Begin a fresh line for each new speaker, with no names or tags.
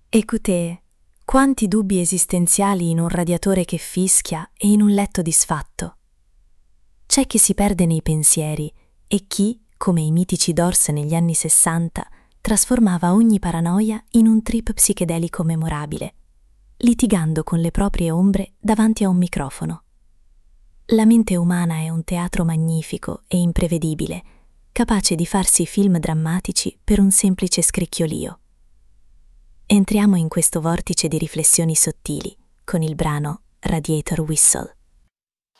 Écoutez, quanti dubbi esistenziali in un radiatore che fischia e in un letto disfatto. C'è chi si perde nei pensieri e chi, come i mitici Doors negli anni '60, trasformava ogni paranoia in un trip psichedelico memorabile, litigando con le proprie ombre davanti a un microfono. La mente umana è un teatro magnifico e imprevedibile, capace di farsi film drammatici per un semplice scricchiolio. Entriamo in questo vortice di riflessioni sottili con il brano Radiator Whistle.